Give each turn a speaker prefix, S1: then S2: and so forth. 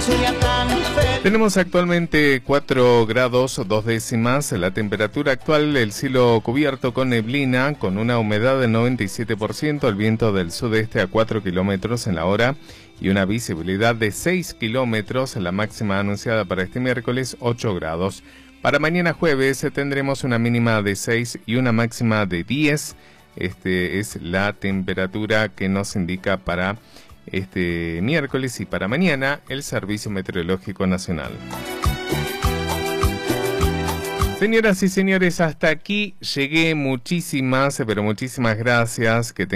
S1: Tenemos actualmente 4 grados 2 décimas, la temperatura actual, el cielo cubierto con neblina, con una humedad del 97%, el viento del sudeste a 4 kilómetros en la hora y una visibilidad de 6 kilómetros, la máxima anunciada para este miércoles 8 grados. Para mañana jueves tendremos una mínima de 6 y una máxima de 10. Este es la temperatura que nos indica para este miércoles y para mañana el Servicio Meteorológico Nacional. Señoras y señores, hasta aquí llegué. Muchísimas, pero muchísimas gracias. Que